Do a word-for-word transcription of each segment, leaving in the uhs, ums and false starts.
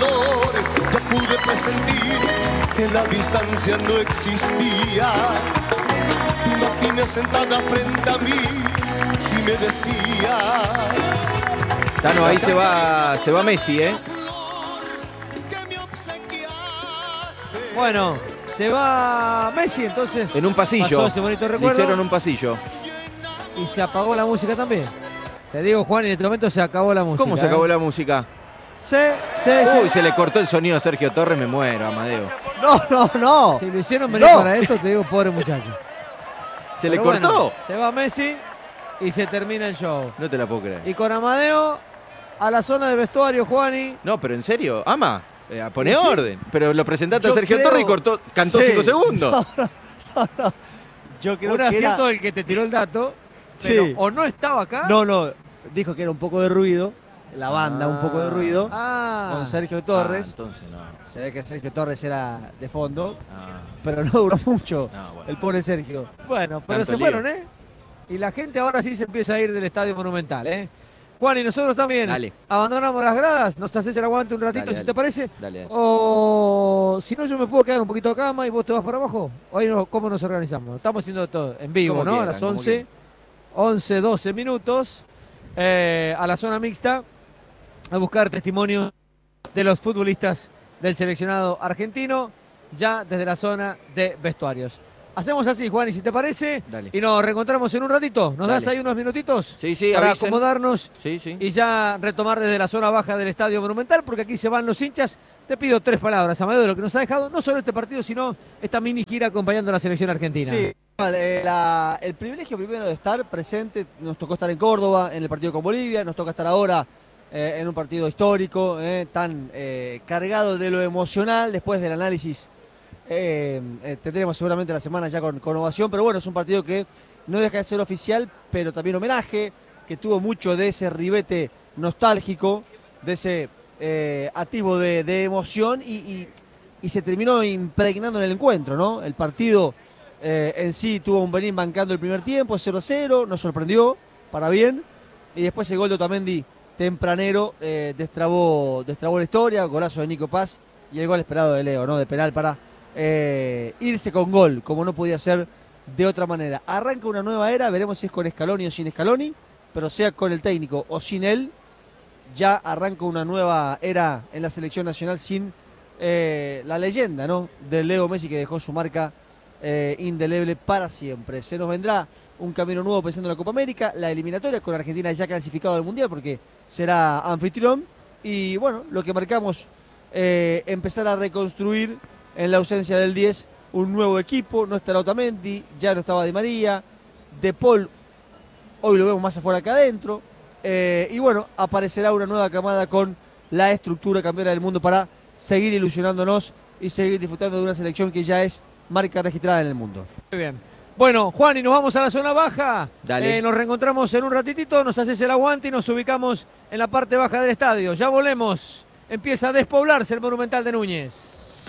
dolor, ya pude presentir que la distancia no existía. Te imaginé sentada frente a mí y me decía... Tano, ahí se va, se va Messi, ¿eh? Bueno, se va Messi, entonces. En un pasillo. Pasó ese bonito Le recuerdo. hicieron un pasillo. Y se apagó la música también. Te digo, Juan, en este momento se acabó la música. ¿Cómo se acabó ¿eh? la música? Sí, sí, Uy, sí. se le cortó el sonido a Sergio Torres, me muero, Amadeo. No, no, no. Si lo hicieron venir No. para esto, te digo, pobre muchacho. ¿Se le Pero cortó? bueno, se va Messi y se termina el show. No te la puedo creer. Y con Amadeo a la zona de vestuario, Juani. No, pero en serio, Ama, eh, pone Sí. orden. Pero lo presentaste a Yo Sergio creo- Torres y cortó, cantó Sí. cinco segundos. Yo creo Un que acierto era... del que te tiró el dato. Pero Sí. o no estaba acá. No, no. Dijo que era un poco de ruido. La banda, un poco de ruido. Ah. Con Sergio Ah, Torres. entonces no. Se ve que Sergio Torres era de fondo. Ah, Pero no duró mucho. no, bueno. El pobre Sergio. Bueno, pero Tanto se lío. fueron, ¿eh? Y la gente ahora sí se empieza a ir del Estadio Monumental, ¿eh? Juan, y nosotros también. Dale. Abandonamos las gradas, nos haces el aguante un ratito, Dale, si dale. te parece. Dale, dale. O si no, yo me puedo quedar un poquito de cama y vos te vas para abajo. Hoy no, ¿cómo nos organizamos? Estamos haciendo todo en vivo, Como ¿no? quieran, a las como once, quieran. once, doce minutos, eh, a la zona mixta, a buscar testimonios de los futbolistas del seleccionado argentino, ya desde la zona de vestuarios. Hacemos así, Juan, y si te parece, Dale. y nos reencontramos en un ratito. ¿Nos das Dale. ahí unos minutitos? Sí, sí, Para avisen. acomodarnos Sí, sí. y ya retomar desde la zona baja del Estadio Monumental, porque aquí se van los hinchas. Te pido tres palabras, Amadeo, de lo que nos ha dejado, no solo este partido, sino esta mini gira acompañando a la selección argentina. Sí, vale, eh, la- el privilegio primero de estar presente, nos tocó estar en Córdoba en el partido con Bolivia, nos toca estar ahora eh, en un partido histórico, eh, tan eh, cargado de lo emocional, después del análisis eh, eh, tendremos seguramente la semana ya con, con ovación, pero bueno, es un partido que no deja de ser oficial, pero también homenaje, que tuvo mucho de ese ribete nostálgico, de ese eh, atisbo de, de emoción y, y- y se terminó impregnando en el encuentro, ¿no? El partido eh, en sí tuvo un Benín bancando el primer tiempo, cero cero, nos sorprendió, para bien, y después el gol de Otamendi tempranero eh, destrabó, destrabó la historia, golazo de Nico Paz y el gol esperado de Leo, ¿no? De penal para eh, irse con gol, como no podía ser de otra manera. Arranca una nueva era, veremos si es con Scaloni o sin Scaloni, pero sea con el técnico o sin él, ya arranca una nueva era en la selección nacional sin eh, la leyenda, ¿no? De Leo Messi, que dejó su marca eh, indeleble para siempre. Se nos vendrá un camino nuevo pensando en la Copa América, la eliminatoria con Argentina ya clasificado al Mundial porque será anfitrión y bueno, lo que marcamos, eh, empezar a reconstruir en la ausencia del diez un nuevo equipo, no estará Otamendi, ya no estaba Di María, De Paul hoy lo vemos más afuera que adentro, eh, y bueno, aparecerá una nueva camada con la estructura campeona del mundo para seguir ilusionándonos y seguir disfrutando de una selección que ya es marca registrada en el mundo. Muy bien. Bueno, Juan, y nos vamos a la zona baja. Dale. Eh, nos reencontramos en un ratitito, nos haces el aguante y nos ubicamos en la parte baja del estadio. Ya volvemos. Empieza a despoblarse el Monumental de Núñez.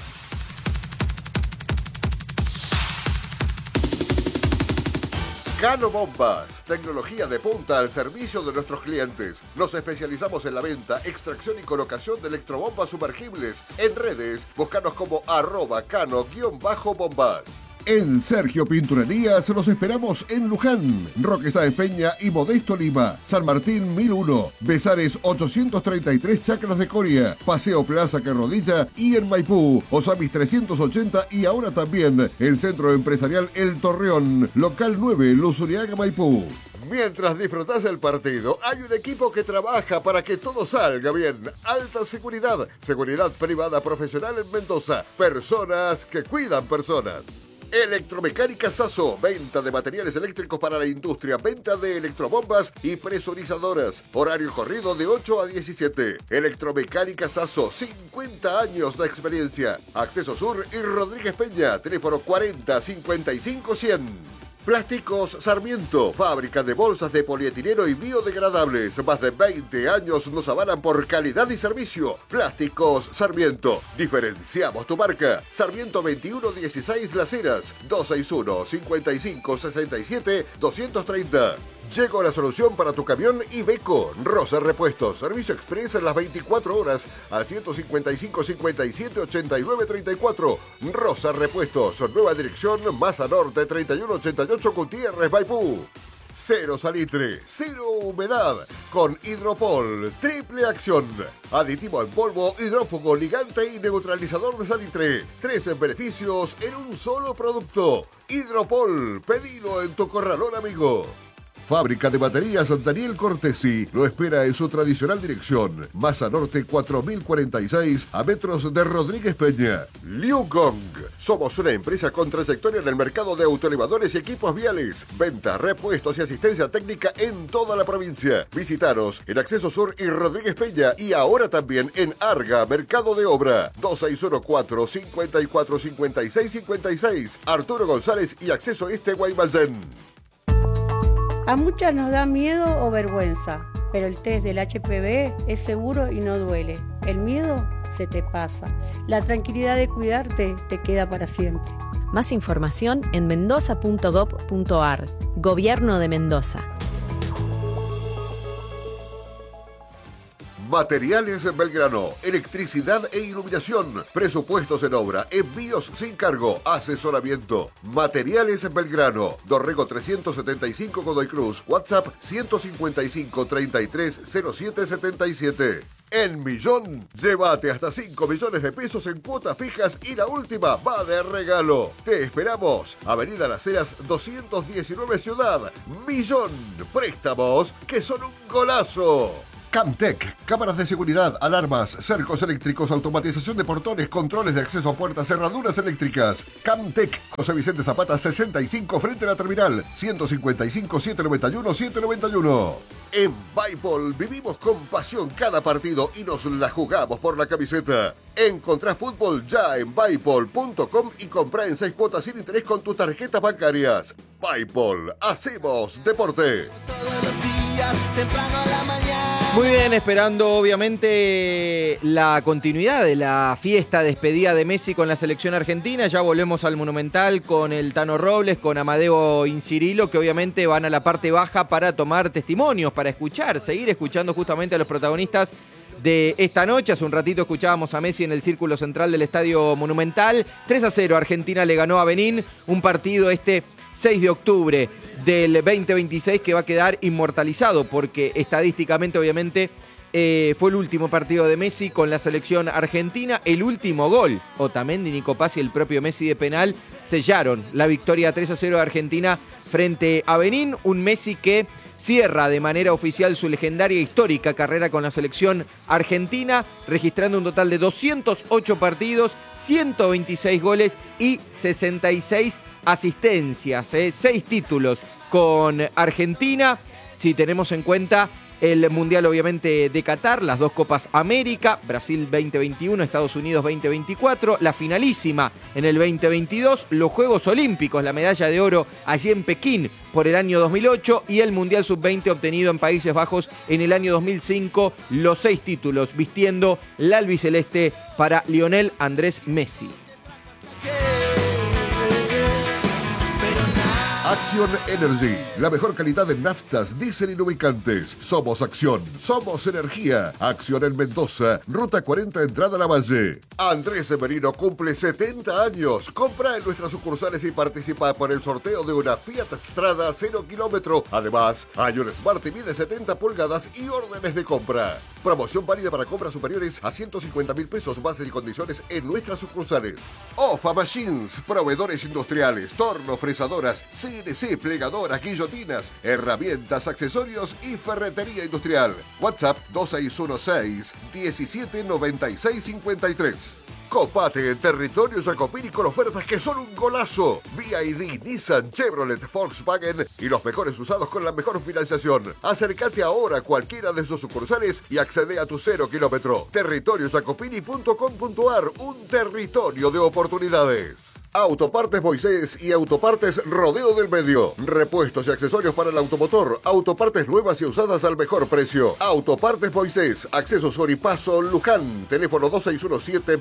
Cano Bombas, tecnología de punta al servicio de nuestros clientes. Nos especializamos en la venta, extracción y colocación de electrobombas sumergibles. En redes, búscanos como arroba cano-bombas. En Sergio Pinturerías los esperamos en Luján, Roque Sáenz Peña y Modesto Lima, San Martín mil uno, Besares ochocientos treinta y tres Chacras de Coria, Paseo Plaza Carrodilla y en Maipú, Osamis trescientos ochenta y ahora también el Centro Empresarial El Torreón, Local nueve, Luzuriaga, Maipú. Mientras disfrutás del partido, hay un equipo que trabaja para que todo salga bien. Alta seguridad, seguridad privada profesional en Mendoza, personas que cuidan personas. Electromecánica Sasso, venta de materiales eléctricos para la industria, venta de electrobombas y presurizadoras. Horario corrido de ocho a diecisiete. Electromecánica Sasso, cincuenta años de experiencia. Acceso Sur y Rodríguez Peña, teléfono cuarenta cincuenta y cinco cien. Plásticos Sarmiento, fábrica de bolsas de polietileno y biodegradables. Más de veinte años nos avalan por calidad y servicio. Plásticos Sarmiento. Diferenciamos tu marca. Sarmiento veintiuno dieciséis Las Heras, dos seis uno, cinco cinco seis siete, dos treinta. Llegó la solución para tu camión Iveco. Rosa Repuestos, servicio express en las veinticuatro horas al ciento cincuenta y cinco, cincuenta y siete, ochenta y nueve, treinta y cuatro. Rosa Repuestos, nueva dirección, Maza Norte, treinta y uno ochenta y ocho, Gutiérrez, Maipú. Cero salitre, cero humedad, con Hidropol, triple acción. Aditivo en polvo, hidrófugo, ligante y neutralizador de salitre. Tres beneficios en un solo producto. Hidropol, pedilo en tu corralón amigo. Fábrica de baterías Daniel Cortesi lo espera en su tradicional dirección. Maza Norte cuatro mil cuarenta y seis, a metros de Rodríguez Peña. Liu Gong. Somos una empresa con trayectoria en el mercado de autoelevadores y equipos viales. Venta, repuestos y asistencia técnica en toda la provincia. Visitaros en Acceso Sur y Rodríguez Peña y ahora también en Arga, Mercado de Obra. dos seis uno cuatro, cinco cuatro cinco seis cinco seis. Arturo González y Acceso Este Guaymallén. A muchas nos da miedo o vergüenza, pero el test del H P V es seguro y no duele. El miedo se te pasa. La tranquilidad de cuidarte te queda para siempre. Más información en mendoza punto gob punto ar. Gobierno de Mendoza. Materiales Belgrano, electricidad e iluminación, presupuestos en obra, envíos sin cargo, asesoramiento. Materiales Belgrano, Dorrego trescientos setenta y cinco Godoy Cruz, WhatsApp ciento cincuenta y cinco, treinta y tres, cero siete setenta y siete. En Millón, llévate hasta cinco millones de pesos en cuotas fijas y la última va de regalo. Te esperamos. Avenida Las Heras doscientos diecinueve Ciudad. Millón, préstamos que son un golazo. Camtec, cámaras de seguridad, alarmas, cercos eléctricos, automatización de portones, controles de acceso a puertas, cerraduras eléctricas. Camtec, José Vicente Zapata sesenta y cinco frente a la terminal, ciento cincuenta y cinco, setecientos noventa y uno, setecientos noventa y uno. En Baipol vivimos con pasión cada partido y nos la jugamos por la camiseta. Encontrá fútbol ya en baipol punto com y comprá en seis cuotas sin interés con tus tarjetas bancarias. Baipol, hacemos deporte. Todos los días, temprano a la mañana. Muy bien, esperando obviamente la continuidad de la fiesta despedida de Messi con la selección argentina. Ya volvemos al Monumental con el Tano Robles, con Amadeo Incirilo, que obviamente van a la parte baja para tomar testimonios, para escuchar, seguir escuchando justamente a los protagonistas de esta noche. Hace un ratito escuchábamos a Messi en el círculo central del Estadio Monumental. tres a cero, Argentina le ganó a Benín, un partido este seis de octubre del veinte veintiséis que va a quedar inmortalizado porque estadísticamente obviamente eh, fue el último partido de Messi con la selección argentina. El último gol, Otamendi, Nico Paz y el propio Messi de penal sellaron la victoria tres a cero de Argentina frente a Benín. Un Messi que cierra de manera oficial su legendaria e histórica carrera con la selección argentina, registrando un total de doscientos ocho partidos, ciento veintiséis goles y sesenta y seis asistencias, ¿eh? seis títulos con Argentina. Si tenemos en cuenta el Mundial obviamente de Qatar, las dos Copas América, Brasil veinte veintiuno, Estados Unidos veinte veinticuatro, la finalísima en el veinte veintidós, los Juegos Olímpicos, la medalla de oro allí en Pekín por el año dos mil ocho y el Mundial sub veinte obtenido en Países Bajos en el año dos mil cinco, los seis títulos vistiendo la albiceleste para Lionel Andrés Messi. Acción Energy, la mejor calidad en naftas, diésel y lubricantes. Somos Acción, somos energía. Acción en Mendoza, Ruta cuarenta, entrada a la Valle. Andrés Severino cumple setenta años. Compra en nuestras sucursales y participa por el sorteo de una Fiat Strada cero kilómetro. Además, hay un Smart T V de setenta pulgadas y órdenes de compra. Promoción válida para compras superiores a ciento cincuenta mil pesos, bases y condiciones en nuestras sucursales. Ofa Machines, proveedores industriales, torno, fresadoras, C N C, plegadoras, guillotinas, herramientas, accesorios y ferretería industrial. WhatsApp dos seis uno seis, diecisiete noventa y seis cincuenta y tres. Copate en territorio Jacopini con ofertas que son un golazo. B Y D, Nissan, Chevrolet, Volkswagen y los mejores usados con la mejor financiación. Acércate ahora a cualquiera de sus sucursales y accede a tu cero kilómetro. territorio jacopini punto com punto ar, un territorio de oportunidades. Autopartes Moisés y Autopartes Rodeo del Medio. Repuestos y accesorios para el automotor. Autopartes nuevas y usadas al mejor precio. Autopartes Moisés, Acceso Sur y Paso Luján. Teléfono dos seis uno siete, veintidós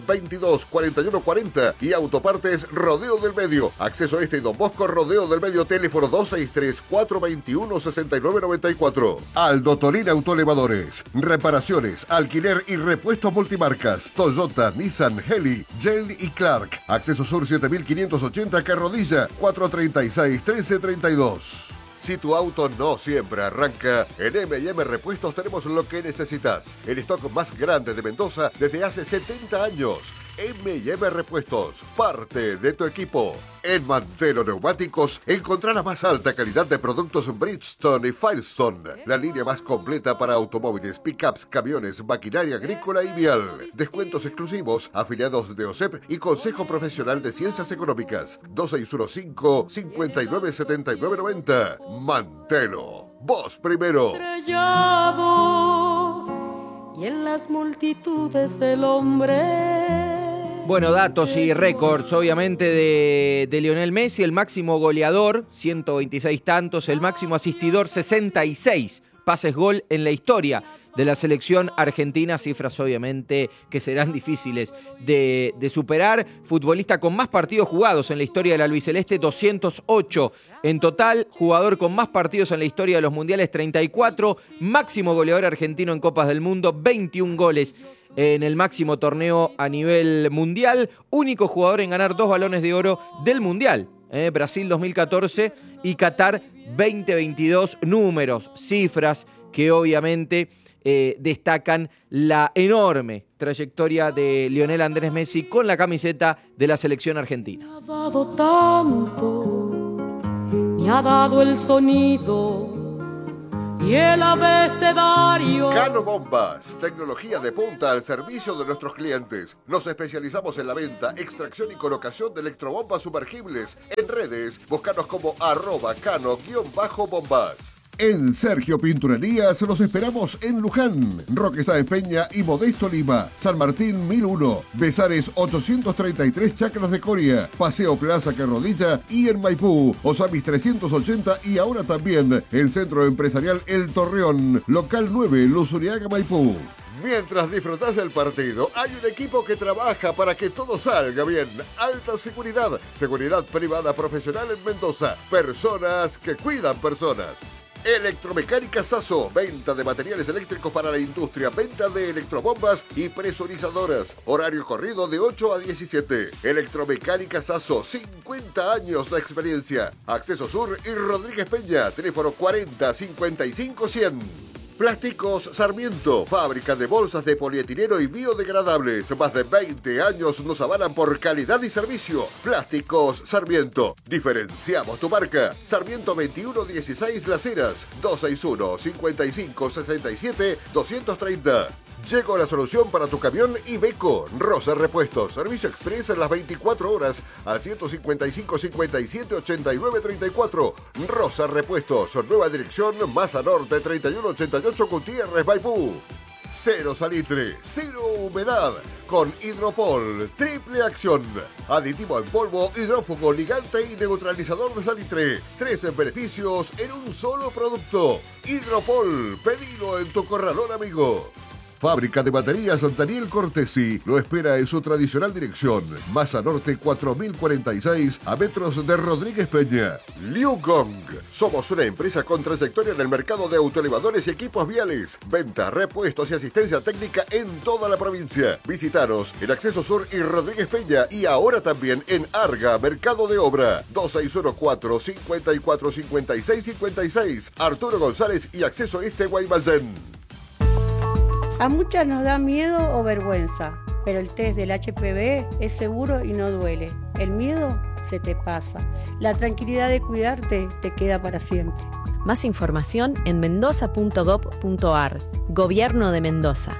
dos, cuarenta y uno cuarenta y Autopartes Rodeo del Medio. Acceso Este y Don Bosco, Rodeo del Medio, teléfono dos seis tres, cuatro dos uno, seis nueve nueve cuatro. Aldo Tolín Autoelevadores. Reparaciones, alquiler y repuestos multimarcas. Toyota, Nissan, Heli, Yale y Clark. Acceso Sur siete mil quinientos ochenta, Carrodilla, cuatro treinta y seis, trece treinta y dos. Si tu auto no siempre arranca, en eme y eme Repuestos tenemos lo que necesitas. El stock más grande de Mendoza desde hace setenta años. eme y eme Repuestos, parte de tu equipo. En Mantelo Neumáticos encontrá la más alta calidad de productos Bridgestone y Firestone. La línea más completa para automóviles, pickups, camiones, maquinaria agrícola y vial. Descuentos exclusivos, afiliados de O S E P y Consejo Profesional de Ciencias Económicas. dos seis uno cinco, cinco nueve siete nueve nueve cero. Mantelo, vos primero. Y en las multitudes del hombre. Bueno, datos y récords, obviamente, de, de Lionel Messi, el máximo goleador, ciento veintiséis tantos, el máximo asistidor, sesenta y seis pases gol en la historia de la selección argentina, cifras obviamente que serán difíciles de, de superar. Futbolista con más partidos jugados en la historia de la albiceleste, doscientos ocho en total. Jugador con más partidos en la historia de los mundiales, treinta y cuatro. Máximo goleador argentino en Copas del Mundo, veintiún goles en el máximo torneo a nivel mundial. Único jugador en ganar dos balones de oro del mundial. Eh, Brasil dos mil catorce y Qatar veinte veintidós. Números, cifras que obviamente eh, destacan la enorme trayectoria de Lionel Andrés Messi con la camiseta de la selección argentina. Me ha dado tanto, me ha dado el sonido y el abecedario. Cano Bombas, tecnología de punta al servicio de nuestros clientes. Nos especializamos en la venta, extracción y colocación de electrobombas sumergibles. En redes, búscanos como arroba cano-bombas. En Sergio Pinturerías los esperamos en Luján, Roque Sáenz Peña y Modesto Lima, San Martín mil uno, Besares ochocientos treinta y tres, Chacras de Coria, Paseo Plaza Carrodilla y en Maipú, Osamis trescientos ochenta y ahora también el Centro Empresarial El Torreón, local nueve, Luzuriaga, Maipú. Mientras disfrutás del partido, hay un equipo que trabaja para que todo salga bien. Alta seguridad, seguridad privada profesional en Mendoza, personas que cuidan personas. Electromecánica Sasso, venta de materiales eléctricos para la industria, venta de electrobombas y presurizadoras. Horario corrido de ocho a diecisiete. Electromecánica Sasso, cincuenta años de experiencia. Acceso Sur y Rodríguez Peña, teléfono cuarenta, cincuenta y cinco, cien. Plásticos Sarmiento, fábrica de bolsas de polietileno y biodegradables. Más de veinte años nos avalan por calidad y servicio. Plásticos Sarmiento. Diferenciamos tu marca. Sarmiento veintiuno dieciséis Las Heras, dos seis uno, cincuenta y cinco, sesenta y siete, doscientos treinta. Llegó la solución para tu camión Iveco. Rosa Repuestos. Servicio express en las veinticuatro horas al ciento cincuenta y cinco, cincuenta y siete, ochenta y nueve, treinta y cuatro. Rosa Repuestos. Nueva dirección, Maza Norte, treinta y uno ochenta y ocho, Gutiérrez, Maipú. Cero salitre, cero humedad. Con Hidropol, triple acción. Aditivo en polvo, hidrófugo, ligante y neutralizador de salitre. Tres beneficios en un solo producto. Hidropol, pedilo en tu corralón amigo. Fábrica de baterías Daniel Cortesi lo espera en su tradicional dirección. Maza Norte cuatro mil cuarenta y seis, a metros de Rodríguez Peña. Liu Gong. Somos una empresa con trayectoria en el mercado de autoelevadores y equipos viales. Venta, repuestos y asistencia técnica en toda la provincia. Visitaros en Acceso Sur y Rodríguez Peña y ahora también en Arga, Mercado de Obra. dos seis uno cuatro, cincuenta y cuatro, cincuenta y seis, cincuenta y seis. Arturo González y Acceso Este, Guaymallén. A muchas nos da miedo o vergüenza, pero el test del H P V es seguro y no duele. El miedo se te pasa. La tranquilidad de cuidarte te queda para siempre. Más información en mendoza punto gob punto ar. Gobierno de Mendoza.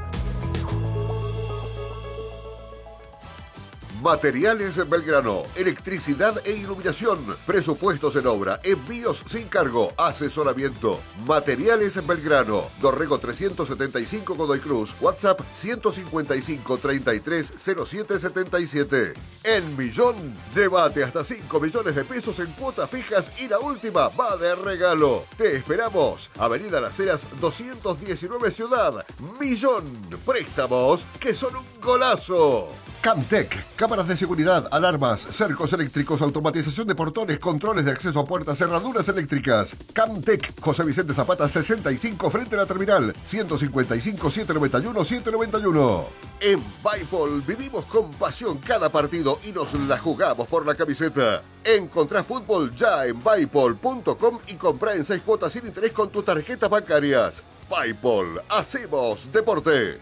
Materiales Belgrano, electricidad e iluminación, presupuestos en obra, envíos sin cargo, asesoramiento. Materiales Belgrano, Dorrego trescientos setenta y cinco, Godoy Cruz, WhatsApp ciento cincuenta y cinco, treinta y tres, cero siete setenta y siete. En Millón, llévate hasta cinco millones de pesos en cuotas fijas y la última va de regalo. Te esperamos, Avenida Las Heras doscientos diecinueve, Ciudad. Millón, préstamos que son un golazo. Camtec, cámaras de seguridad, alarmas, cercos eléctricos, automatización de portones, controles de acceso a puertas, cerraduras eléctricas. Camtec, José Vicente Zapata sesenta y cinco frente a la terminal, ciento cincuenta y cinco, setecientos noventa y uno, setecientos noventa y uno. En Bipol vivimos con pasión cada partido y nos la jugamos por la camiseta. Encontrá fútbol ya en bipol punto com y comprá en seis cuotas sin interés con tus tarjetas bancarias. Bipol, hacemos deporte.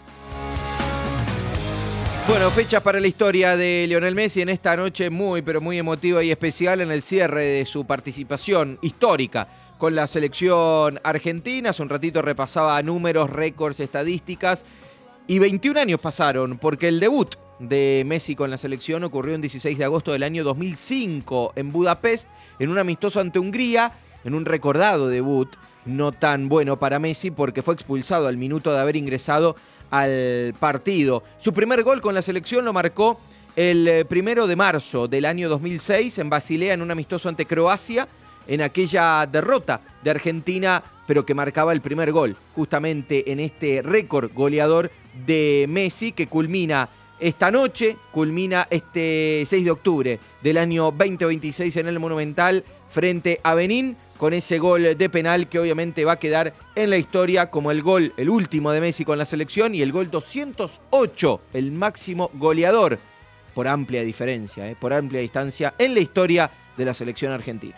Bueno, fechas para la historia de Lionel Messi en esta noche muy, pero muy emotiva y especial en el cierre de su participación histórica con la selección argentina. Hace un ratito repasaba números, récords, estadísticas y veintiún años pasaron porque el debut de Messi con la selección ocurrió el dieciséis de agosto del año dos mil cinco en Budapest, en un amistoso ante Hungría, en un recordado debut no tan bueno para Messi porque fue expulsado al minuto de haber ingresado al partido. Su primer gol con la selección lo marcó el primero de marzo del año dos mil seis en Basilea, en un amistoso ante Croacia, en aquella derrota de Argentina, pero que marcaba el primer gol, justamente en este récord goleador de Messi, que culmina esta noche, culmina este seis de octubre del año veinte veintiséis en el Monumental, frente a Benín, con ese gol de penal que obviamente va a quedar en la historia como el gol, el último de Messi con la selección y el gol doscientos ocho, el máximo goleador, por amplia diferencia, eh, por amplia distancia, en la historia de la selección argentina.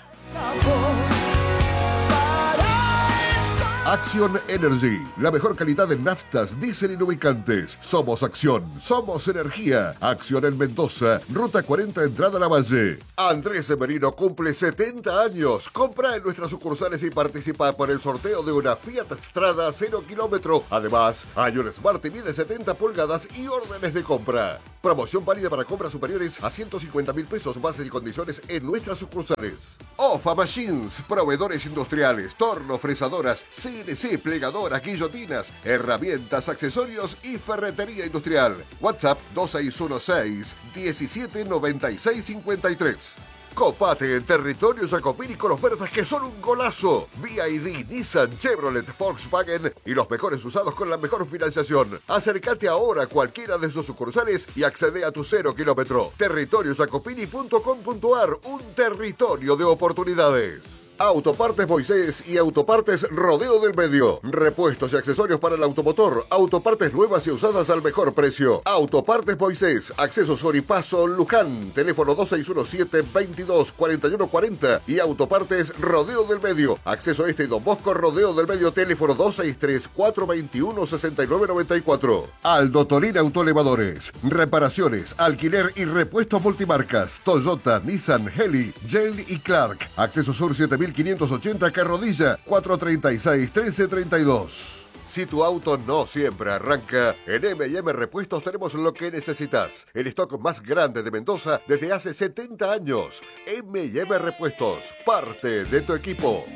Action Energy, la mejor calidad en naftas, diésel y lubricantes. Somos Acción, somos energía. Acción en Mendoza, Ruta cuarenta, entrada a la Valle. Andrés Merino cumple setenta años. Compra en nuestras sucursales y participa por el sorteo de una Fiat Strada cero kilómetro. Además, hay un Smart T V de setenta pulgadas y órdenes de compra. Promoción válida para compras superiores a ciento cincuenta mil pesos, bases y condiciones en nuestras sucursales. Ofa Machines, proveedores industriales, torno, fresadoras, C N C, plegadoras, guillotinas, herramientas, accesorios y ferretería industrial. WhatsApp dos seis uno seis, diecisiete noventa y seis cincuenta y tres. Copate en territorio Jacopini con ofertas que son un golazo. B Y D, Nissan, Chevrolet, Volkswagen y los mejores usados con la mejor financiación. Acércate ahora a cualquiera de sus sucursales y accede a tu cero kilómetro. territorio jacopini punto com punto ar, un territorio de oportunidades. Autopartes Moisés y Autopartes Rodeo del Medio. Repuestos y accesorios para el automotor. Autopartes nuevas y usadas al mejor precio. Autopartes Moisés. Acceso Soripaso Luján. Teléfono dos seis uno siete, veintidós, cuarenta y uno cuarenta. Y Autopartes Rodeo del Medio. Acceso Este y Don Bosco Rodeo del Medio. Teléfono dos seis tres, cuatro veintiuno, sesenta y nueve noventa y cuatro. Aldo Tolín Autoelevadores. Reparaciones, alquiler y repuestos multimarcas. Toyota, Nissan, Heli, Yale y Clark. Acceso Sur siete mil quinientos ochenta, Carrodilla, cuatro treinta y seis, trece treinta y dos. Si tu auto no siempre arranca, en eme y eme Repuestos tenemos lo que necesitas. El stock más grande de Mendoza desde hace setenta años. eme y eme Repuestos, parte de tu equipo.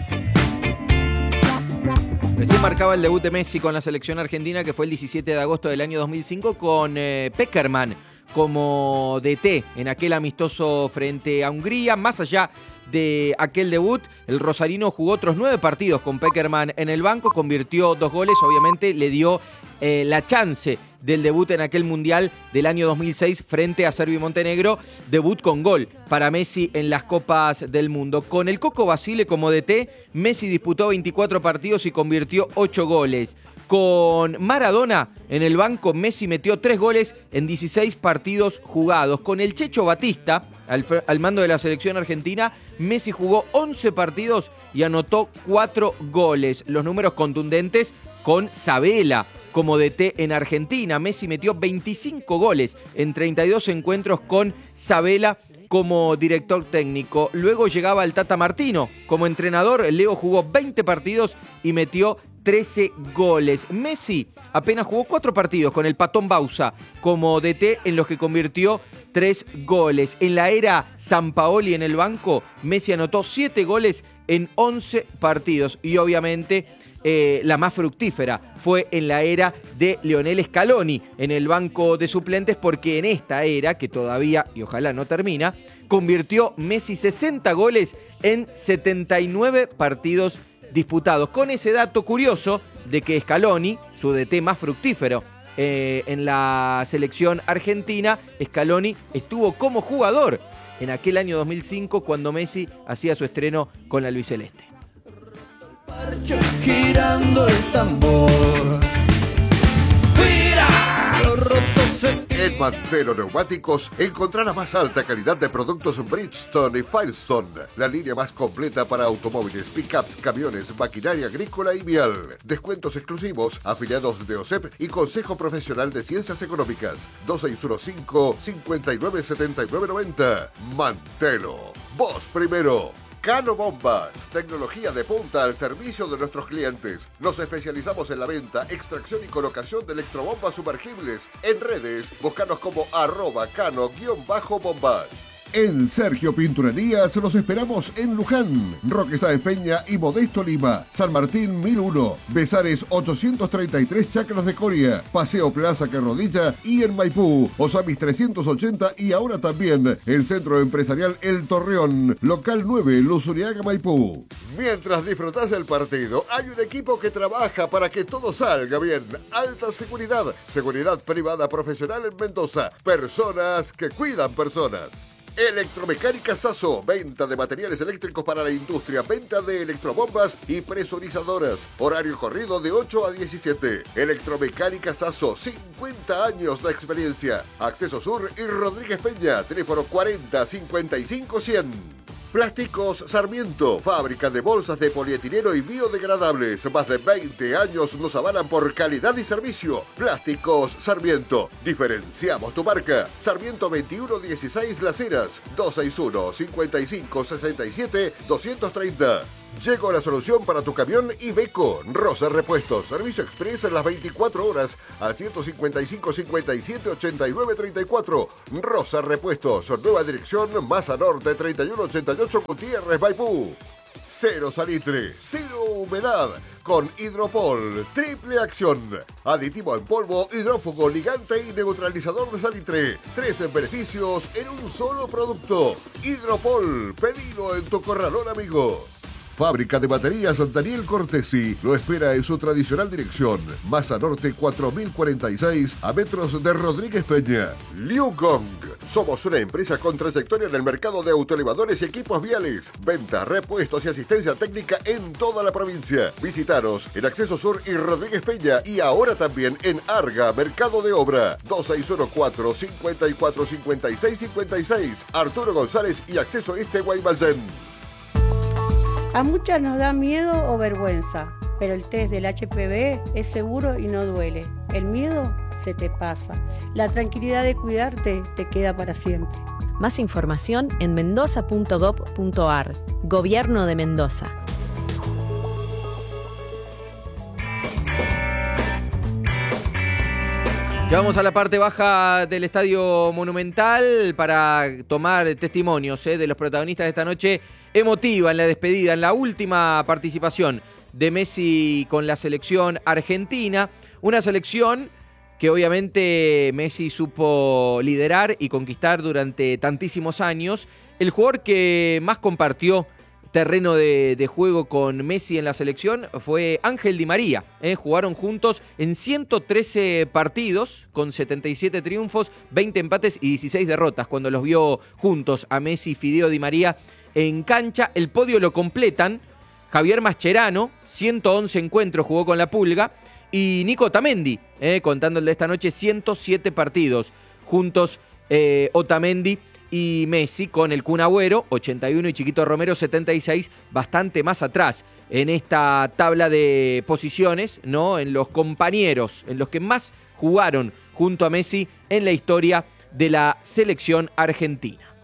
Recién marcaba el debut de Messi con la selección argentina, que fue el diecisiete de agosto del año dos mil cinco, con eh, Pekerman como D T en aquel amistoso frente a Hungría. Más allá de aquel debut, el rosarino jugó otros nueve partidos con Pekerman en el banco, convirtió dos goles, obviamente le dio eh, la chance del debut en aquel Mundial del año dos mil seis frente a Serbia y Montenegro, debut con gol para Messi en las Copas del Mundo. Con el Coco Basile como D T, Messi disputó veinticuatro partidos y convirtió ocho goles. Con Maradona en el banco, Messi metió tres goles en dieciséis partidos jugados. Con el Checho Batista al, al mando de la selección argentina, Messi jugó once partidos y anotó cuatro goles. Los números contundentes con Sabela como D T en Argentina. Messi metió veinticinco goles en treinta y dos encuentros con Sabela como director técnico. Luego llegaba el Tata Martino como entrenador. Leo jugó veinte partidos y metió trece goles. Messi apenas jugó cuatro partidos con el Patón Bausa como D T, en los que convirtió tres goles. En la era Sampaoli en el banco, Messi anotó siete goles en once partidos. Y obviamente eh, la más fructífera fue en la era de Lionel Scaloni en el banco de suplentes, porque en esta era, que todavía y ojalá no termina, convirtió Messi sesenta goles en setenta y nueve partidos disputados, con ese dato curioso de que Scaloni, su D T más fructífero eh, en la selección argentina, Scaloni estuvo como jugador en aquel año dos mil cinco cuando Messi hacía su estreno con la albiceleste. Girando el tambor. En Mantelo Neumáticos encontrará más alta calidad de productos Bridgestone y Firestone, la línea más completa para automóviles, pickups, camiones, maquinaria agrícola y vial. Descuentos exclusivos, afiliados de O S E P y Consejo Profesional de Ciencias Económicas. dos seis uno cinco, cinco nueve siete nueve nueve cero. Mantelo, vos primero. Cano Bombas, tecnología de punta al servicio de nuestros clientes. Nos especializamos en la venta, extracción y colocación de electrobombas sumergibles. En redes, búscanos como arroba cano-bombas. En Sergio Pinturerías los esperamos en Luján, Roque Sáenz Peña y Modesto Lima, San Martín mil uno, Besares ochocientos treinta y tres Chacras de Coria, Paseo Plaza Carrodilla y en Maipú, Osamis trescientos ochenta y ahora también el Centro Empresarial El Torreón, local nueve, Luzuriaga, Maipú. Mientras disfrutás del partido, hay un equipo que trabaja para que todo salga bien. Alta seguridad, seguridad privada profesional en Mendoza, personas que cuidan personas. Electromecánica Sasso, venta de materiales eléctricos para la industria, venta de electrobombas y presurizadoras. Horario corrido de ocho a diecisiete. Electromecánica Sasso, cincuenta años de experiencia. Acceso Sur y Rodríguez Peña, teléfono cuarenta cincuenta y cinco cien. Plásticos Sarmiento, fábrica de bolsas de polietileno y biodegradables. Más de veinte años nos avalan por calidad y servicio. Plásticos Sarmiento. Diferenciamos tu marca. Sarmiento veintiuno dieciséis Las Heras, dos seis uno, cinco cinco, seis siete, dos tres cero. Llegó la solución para tu camión Iveco. Rosa Repuestos. Servicio express en las veinticuatro horas al ciento cincuenta y cinco, cincuenta y siete, ochenta y nueve, treinta y cuatro. Rosa Repuestos. Nueva dirección, Maza Norte, treinta y uno ochenta y ocho, Gutiérrez, Maipú. Cero salitre, cero humedad. Con Hidropol, triple acción. Aditivo en polvo, hidrófugo, ligante y neutralizador de salitre. Tres beneficios en un solo producto. Hidropol, pedilo en tu corralón amigo. Fábrica de baterías Daniel Cortesi lo espera en su tradicional dirección. Maza Norte cuatro mil cuarenta y seis, a metros de Rodríguez Peña. Liu Gong. Somos una empresa con trayectoria en el mercado de autoelevadores y equipos viales. Venta, repuestos y asistencia técnica en toda la provincia. Visitaros en Acceso Sur y Rodríguez Peña y ahora también en Arga, Mercado de Obra. dos seis uno cuatro, cinco cuatro, cinco seis, cinco seis. Arturo González y Acceso Este Guaymallén. A muchas nos da miedo o vergüenza, pero el test del H P V es seguro y no duele. El miedo se te pasa. La tranquilidad de cuidarte te queda para siempre. Más información en mendoza punto gob punto ar. Gobierno de Mendoza. Ya vamos a la parte baja del Estadio Monumental para tomar testimonios eh, de los protagonistas de esta noche emotiva en la despedida, en la última participación de Messi con la selección argentina. Una selección que obviamente Messi supo liderar y conquistar durante tantísimos años. El jugador que más compartió terreno de, de juego con Messi en la selección fue Ángel Di María. ¿eh? Jugaron juntos en ciento trece partidos con setenta y siete triunfos, veinte empates y dieciséis derrotas. Cuando los vio juntos a Messi y Fideo Di María en cancha, el podio lo completan Javier Mascherano, ciento once encuentros jugó con la Pulga, y Nico Otamendi, ¿eh? contando el de esta noche, ciento siete partidos juntos eh, Otamendi y Messi, con el Kun Agüero, ochenta y uno, y Chiquito Romero, setenta y seis, bastante más atrás en esta tabla de posiciones, ¿no? En los compañeros, en los que más jugaron junto a Messi en la historia de la selección argentina.